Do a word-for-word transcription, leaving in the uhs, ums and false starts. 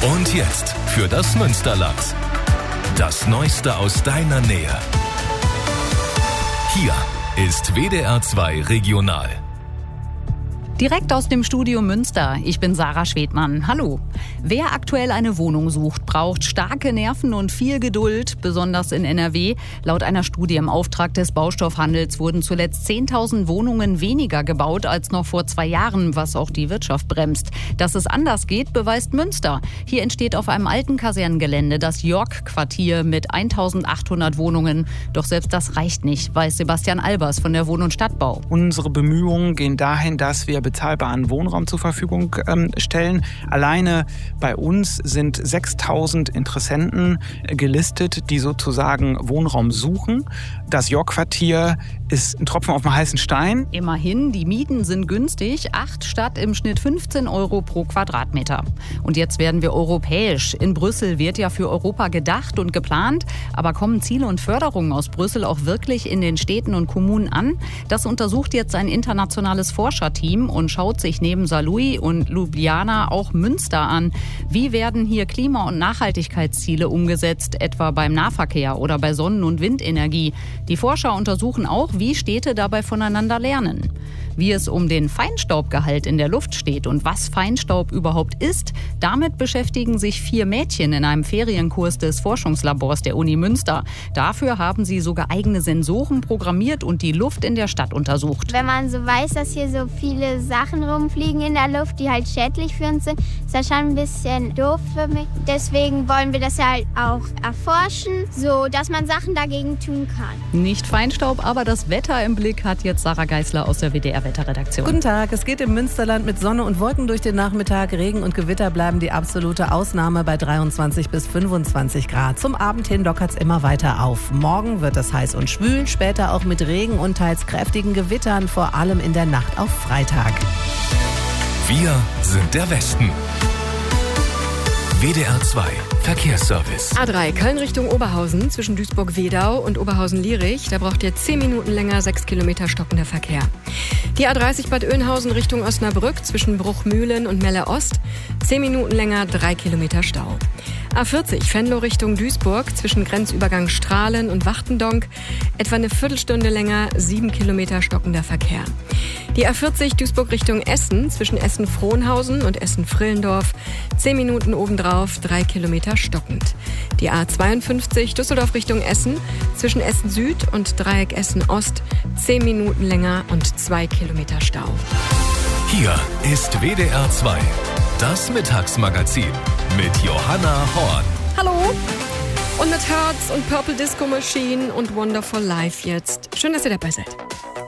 Und jetzt für das Münsterland. Das Neueste aus deiner Nähe. Hier ist W D R zwei Regional. Direkt aus dem Studio Münster. Ich bin Sarah Schwedmann. Hallo. Wer aktuell eine Wohnung sucht, braucht starke Nerven und viel Geduld, besonders in N R W. Laut einer Studie im Auftrag des Baustoffhandels wurden zuletzt zehntausend Wohnungen weniger gebaut als noch vor zwei Jahren, was auch die Wirtschaft bremst. Dass es anders geht, beweist Münster. Hier entsteht auf einem alten Kasernengelände das York-Quartier mit eintausendachthundert Wohnungen. Doch selbst das reicht nicht, weiß Sebastian Albers von der Wohn- und Stadtbau. Unsere Bemühungen gehen dahin, dass wir bezahlbaren Wohnraum zur Verfügung ähm, stellen. Alleine bei uns sind sechstausend Interessenten gelistet, die sozusagen Wohnraum suchen. Das York-Quartier ist ein Tropfen auf dem heißen Stein. Immerhin, die Mieten sind günstig, acht statt im Schnitt fünfzehn Euro pro Quadratmeter. Und jetzt werden wir europäisch. In Brüssel wird ja für Europa gedacht und geplant. Aber kommen Ziele und Förderungen aus Brüssel auch wirklich in den Städten und Kommunen an? Das untersucht jetzt ein internationales Forscherteam und schaut sich neben Saarlouis und Ljubljana auch Münster an. Wie werden hier Klima- und Nachhaltigkeitsziele umgesetzt, etwa beim Nahverkehr oder bei Sonnen- und Windenergie? Die Forscher untersuchen auch, wie Städte dabei voneinander lernen. Wie es um den Feinstaubgehalt in der Luft steht und was Feinstaub überhaupt ist, damit beschäftigen sich vier Mädchen in einem Ferienkurs des Forschungslabors der Uni Münster. Dafür haben sie sogar eigene Sensoren programmiert und die Luft in der Stadt untersucht. Wenn man so weiß, dass hier so viele Sachen rumfliegen in der Luft, die halt schädlich für uns sind, ist das schon ein bisschen doof für mich. Deswegen wollen wir das halt auch erforschen, so dass man Sachen dagegen tun kann. Nicht Feinstaub, aber das Wetter im Blick hat jetzt Sarah Geisler aus der W D R Wetterredaktion. Guten Tag, es geht im Münsterland mit Sonne und Wolken durch den Nachmittag. Regen und Gewitter bleiben die absolute Ausnahme bei dreiundzwanzig bis fünfundzwanzig Grad. Zum Abend hin lockert es immer weiter auf. Morgen wird es heiß und schwül, später auch mit Regen und teils kräftigen Gewittern, vor allem in der Nacht auf Freitag. Wir sind der Westen. W D R zwei Verkehrsservice. A drei Köln Richtung Oberhausen zwischen Duisburg-Wedau und Oberhausen-Lierich. Da braucht ihr zehn Minuten länger, sechs Kilometer stockender Verkehr. Die A dreißig Bad Oeynhausen Richtung Osnabrück zwischen Bruchmühlen und Melle Ost. zehn Minuten länger, drei Kilometer Stau. A vierzig Venlo Richtung Duisburg zwischen Grenzübergang Strahlen und Wachtendonk. Etwa eine Viertelstunde länger, sieben Kilometer stockender Verkehr. Die A vierzig Duisburg Richtung Essen zwischen Essen-Frohnhausen und Essen-Frillendorf. zehn Minuten obendrauf, drei Kilometer stockend. Die A zweiundfünfzig Düsseldorf Richtung Essen zwischen Essen Süd und Dreieck Essen Ost. zehn Minuten länger und zwei Kilometer Stau. Hier ist W D R zwei, das Mittagsmagazin mit Johanna Horn. Hallo! Und mit Hertz und Purple Disco Machine und Wonderful Life jetzt. Schön, dass ihr dabei seid.